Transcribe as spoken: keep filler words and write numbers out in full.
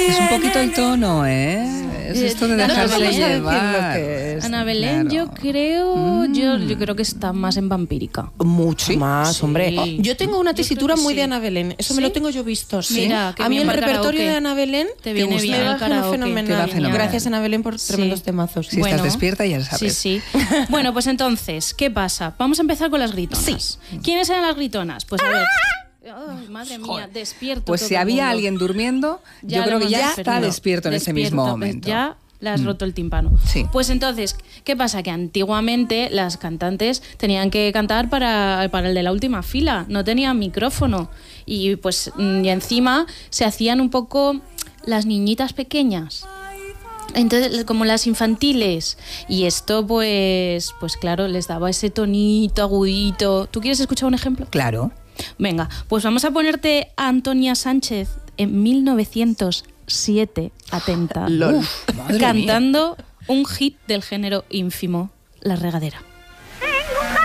Es un poquito el tono, ¿eh? Es esto de dejarse no, llevar. Que es, Ana Belén, claro. yo creo, Mm. yo, yo creo que está más en vampírica. Mucho ¿Sí? más, Sí. hombre. Yo tengo una Yo creo tesitura que muy sí. de Ana Belén. Eso me ¿Sí? lo tengo yo visto, sí. Mira, qué a mí bien el para repertorio karaoke. de Ana Belén Te viene gusta. bien Me el va karaoke. fenomenal. Te va fenomenal. Gracias, Ana Belén, por Sí. tremendos temazos. Si estás despierta, ya lo sabes. Sí, sí. Bueno, pues entonces, ¿qué pasa? Vamos a empezar con las gritonas. Sí. ¿Quiénes eran las gritonas? Pues a ver. Ay, madre mía, despierto. Pues todo si el había mundo. alguien durmiendo, Ya yo lo creo que hemos ya despierto. está despierto en ese Despierto, mismo pues momento. Ya le has Mm. roto el tímpano. Sí. Pues entonces, ¿qué pasa? Que antiguamente las cantantes tenían que cantar para, para el de la última fila, no tenían micrófono. Y pues mm, y encima se hacían un poco las niñitas pequeñas. Entonces, como las infantiles. Y esto, pues, pues claro, les daba ese tonito agudito. ¿Tú quieres escuchar un ejemplo? Claro. Venga, pues vamos a ponerte a Antonia Sánchez en mil novecientos siete, atenta, Lol. Uf, madre cantando un hit del género ínfimo, La Regadera.